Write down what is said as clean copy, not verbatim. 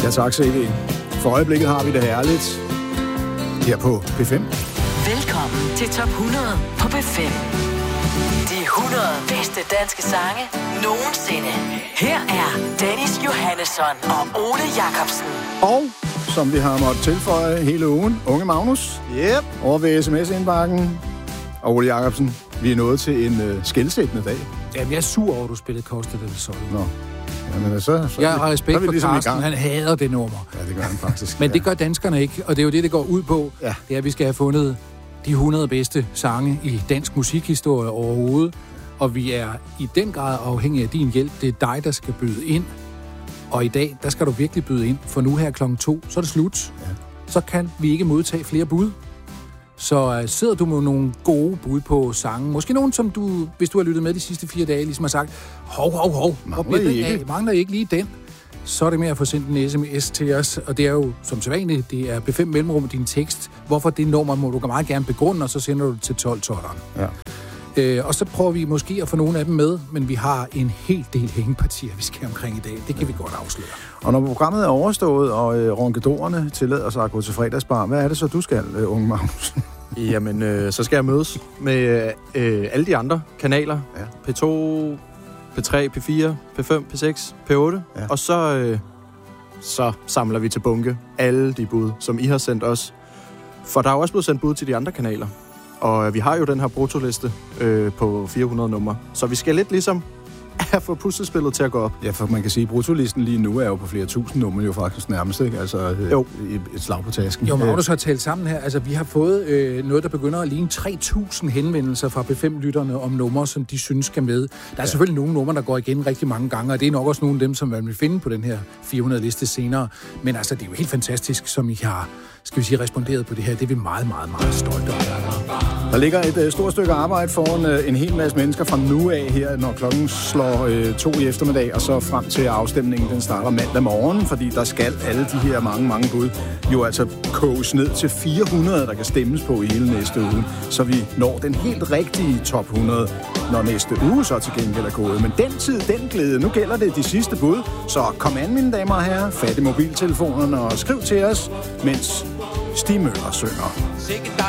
Ja, tak, CD. For øjeblikket har vi det herligt her på P5. Velkommen til Top 100 på P5. De 100 bedste danske sange nogensinde. Her er Dennis Johannesson og Ole Jacobsen. Og som vi har måttet tilføje hele ugen, Unge Magnus. Yep. Over ved sms-indbakken. Og Ole Jacobsen, vi er nået til en skelsættende dag. Jamen, jeg er sur over, at du spillede Costa del Sol. Nå. Jamen, så jeg har respekt for ligesom Carsten, han hader det nummer. Ja, det gør han faktisk. Men det gør danskerne ikke, og det er jo det går ud på. Ja. Det er, at vi skal have fundet de 100 bedste sange i dansk musikhistorie overhovedet. Og vi er i den grad afhængige af din hjælp. Det er dig, der skal byde ind. Og i dag, der skal du virkelig byde ind, for nu her 2:00, så er det slut. Ja. Så kan vi ikke modtage flere bud. Så sidder du med nogle gode bud på sange. Måske nogen, som du, hvis du har lyttet med de sidste 4 dage, ligesom har sagt, hov, mangler I ikke lige den? Så er det med at få sendt en sms til os, og det er jo som sædvanligt, det er P5 mellemrum din tekst. Hvorfor det nummer må du meget gerne begrunde, og så sender du det til 12-12'eren. Ja. Og så prøver vi måske at få nogle af dem med, men vi har en hel del hængepartier, vi skal omkring i dag. Det kan vi godt afsløre. Og når programmet er overstået, og ronkedorerne tillader sig at gå til fredagsbar, hvad er det så, du skal, unge Magnus? Jamen, så skal jeg mødes med alle de andre kanaler. Ja. P2, P3, P4, P5, P6, P8. Ja. Og så samler vi til bunke alle de bud, som I har sendt os. For der er jo også blevet sendt bud til de andre kanaler. Og vi har jo den her brutoliste på 400 numre. Så vi skal lidt ligesom få puslespillet til at gå op. Ja, for man kan sige, at brutolisten lige nu er jo på flere tusind numre, jo faktisk nærmest, ikke? Altså et slag på tasken. Jo, Magnus har talt sammen her. Altså, vi har fået noget, der begynder at ligne 3.000 henvendelser fra P5-lytterne om numre, som de synes skal med. Der er selvfølgelig nogle numre, der går igen rigtig mange gange, og det er nok også nogle af dem, som man vil finde på den her 400-liste senere. Men altså, det er jo helt fantastisk, som I har, skal vi sige, responderet på det her. Det er vi meget, meget, meget stolte over. Der ligger et stort stykke arbejde foran en hel masse mennesker fra nu af her, når klokken slår 2 i eftermiddag, og så frem til afstemningen, den starter mandag morgen, fordi der skal alle de her mange bud jo altså koges ned til 400, der kan stemmes på i hele næste uge, så vi når den helt rigtige top 100, når næste uge så til gengæld er gået. Men den tid, den glæde, nu gælder det de sidste bud, så kom an, mine damer og herrer, fat i mobiltelefonerne og skriv til os, mens Stig Møller synger.